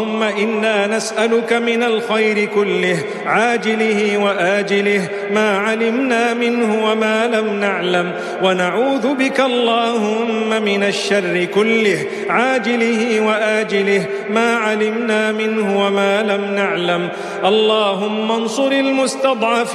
اللهم إنا نسألك من الخير كله عاجله وآجله ما علمنا منه وما لم نعلم، ونعوذ بك اللهم من الشر كله عاجله وآجله ما علمنا منه وما لم نعلم. اللهم انصر المستضعفين